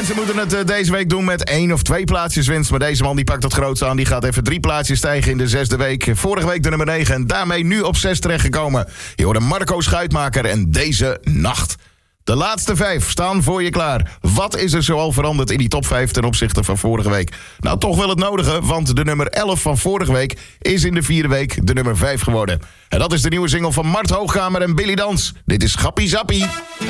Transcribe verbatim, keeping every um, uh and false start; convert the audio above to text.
mensen moeten het uh, deze week doen met één of twee plaatsjes winst. Maar deze man die pakt het grootste aan. Die gaat even drie plaatsjes stijgen in de zesde week. Vorige week de nummer negen en daarmee nu op zes terechtgekomen. Je hoorde Marco Schuitmaker en Deze Nacht. De laatste vijf staan voor je klaar. Wat is er zoal veranderd in die top vijf ten opzichte van vorige week? Nou, toch wel het nodige, want de nummer elf van vorige week is in de vierde week de nummer vijf geworden. En dat is de nieuwe single van Mart Hoogkamer en Billy Dans. Dit is Gappie Zappie.